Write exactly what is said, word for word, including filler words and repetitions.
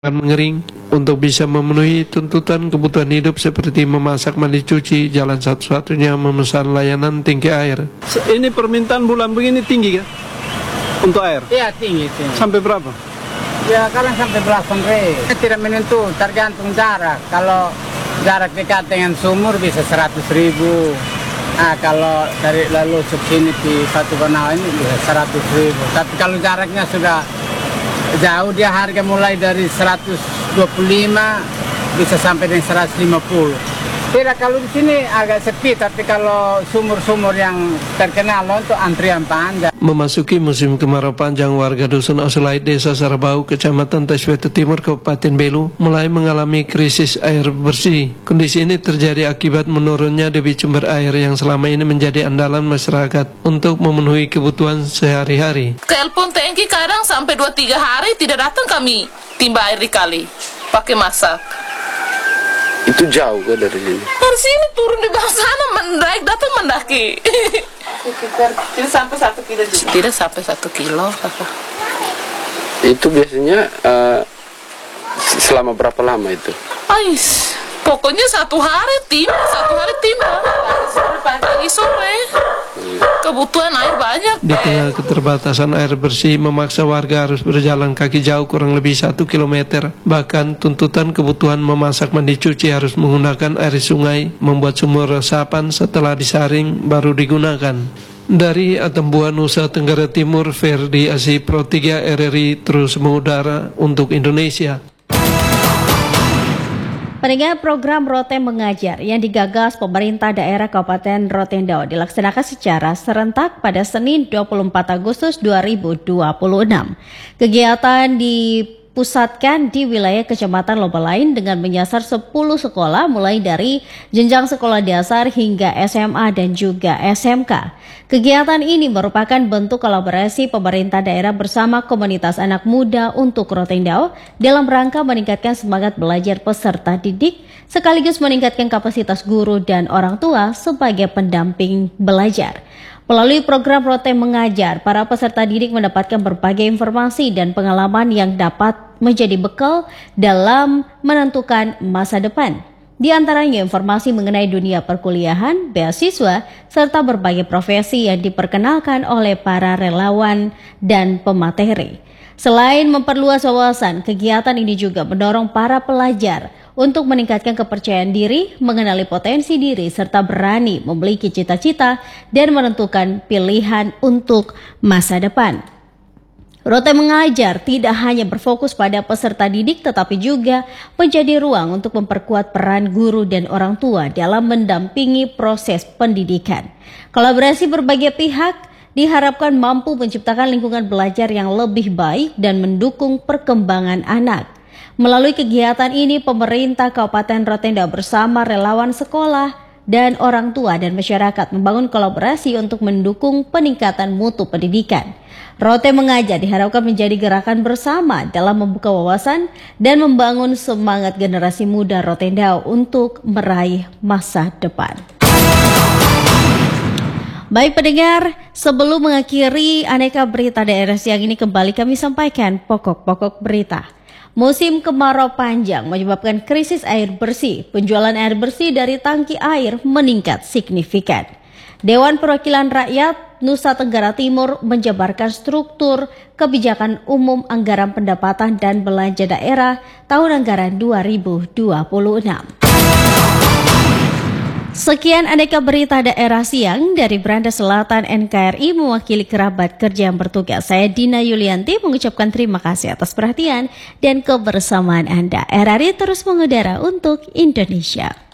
akan mengering untuk bisa memenuhi tuntutan kebutuhan hidup seperti memasak, mandi, cuci. Jalan satu-satunya memesan layanan tinggi air. Ini permintaan bulan begini tinggi kan? Untuk air? Iya tinggi, tinggi. Sampai berapa? Ya kadang sampai belasan ribu. Tidak menentu, tergantung jarak. Kalau jarak dekat dengan sumur bisa seratus ribu. Nah, kalau dari lalu sini di Satu Benau ini bisa seratus ribu. Tapi kalau jaraknya sudah jauh, dia harga mulai dari seratus dua puluh lima bisa sampai dengan seratus lima puluh. Tidak, kalau di sini agak sepi, tapi kalau sumur-sumur yang terkenal untuk antrian panjang. Memasuki musim kemarau panjang, warga Dusun Oselait, Desa Sarabau, Kecamatan Taswetu Timur, Kabupaten Belu, mulai mengalami krisis air bersih. Kondisi ini terjadi akibat menurunnya debit sumber air yang selama ini menjadi andalan masyarakat untuk memenuhi kebutuhan sehari-hari. Telepon tangki kadang sampai dua tiga hari tidak datang, kami timba air di kali, pakai masak. Itu jauh kan dari sini? Dari sini turun di bawah sana, mendaik datang mendaki. Sekitar tidak sampai satu kilo juga. Tidak sampai satu kilo. Itu biasanya uh, selama berapa lama itu? Ais, pokoknya satu hari timba, satu hari timba. Pagi sore. Kebutuhan air banyak. Di tengah keterbatasan air bersih, memaksa warga harus berjalan kaki jauh kurang lebih satu kilometer. Bahkan tuntutan kebutuhan memasak, mandi, cuci harus menggunakan air sungai, membuat sumur resapan setelah disaring baru digunakan. Dari Atambua, Nusa Tenggara Timur, Ferdi Asi, Pro tiga R R I terus mengudara untuk Indonesia. Pendengar, program Rote Mengajar yang digagas pemerintah daerah Kabupaten Rotendao dilaksanakan secara serentak pada Senin dua puluh empat Agustus dua ribu dua puluh enam. Kegiatan dipusatkan di wilayah Kecamatan Lobalain dengan menyasar sepuluh sekolah mulai dari jenjang sekolah dasar hingga S M A dan juga S M K. Kegiatan ini merupakan bentuk kolaborasi pemerintah daerah bersama komunitas anak muda untuk Rotendao dalam rangka meningkatkan semangat belajar peserta didik sekaligus meningkatkan kapasitas guru dan orang tua sebagai pendamping belajar. Melalui program Rote Mengajar, para peserta didik mendapatkan berbagai informasi dan pengalaman yang dapat menjadi bekal dalam menentukan masa depan. Di antaranya informasi mengenai dunia perkuliahan, beasiswa, serta berbagai profesi yang diperkenalkan oleh para relawan dan pemateri. Selain memperluas wawasan, kegiatan ini juga mendorong para pelajar untuk meningkatkan kepercayaan diri, mengenali potensi diri, serta berani memiliki cita-cita dan menentukan pilihan untuk masa depan. Rote Mengajar tidak hanya berfokus pada peserta didik tetapi juga menjadi ruang untuk memperkuat peran guru dan orang tua dalam mendampingi proses pendidikan. Kolaborasi berbagai pihak diharapkan mampu menciptakan lingkungan belajar yang lebih baik dan mendukung perkembangan anak. Melalui kegiatan ini, pemerintah Kabupaten Rotendao bersama relawan sekolah dan orang tua dan masyarakat membangun kolaborasi untuk mendukung peningkatan mutu pendidikan. Rote Mengajar diharapkan menjadi gerakan bersama dalam membuka wawasan dan membangun semangat generasi muda Rotendao untuk meraih masa depan. Baik pendengar, sebelum mengakhiri aneka berita daerah siang ini, kembali kami sampaikan pokok-pokok berita. Musim kemarau panjang menyebabkan krisis air bersih. Penjualan air bersih dari tangki air meningkat signifikan. Dewan Perwakilan Rakyat Nusa Tenggara Timur menjabarkan struktur kebijakan umum anggaran pendapatan dan belanja daerah tahun anggaran dua ribu dua puluh enam. Sekian aneka berita daerah siang dari Beranda Selatan N K R I mewakili kerabat kerja yang bertugas. Saya Dina Yulianti mengucapkan terima kasih atas perhatian dan kebersamaan Anda. R R I terus mengudara untuk Indonesia.